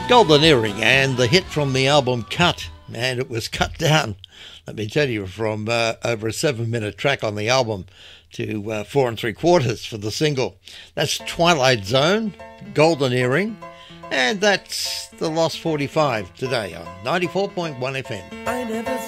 Golden Earring, and the hit from the album Cut, and it was cut down, let me tell you, from over a 7-minute track on the album to 4 3/4 for the single. That's Twilight Zone, Golden Earring, and that's the Lost 45 today on 94.1 FM. I never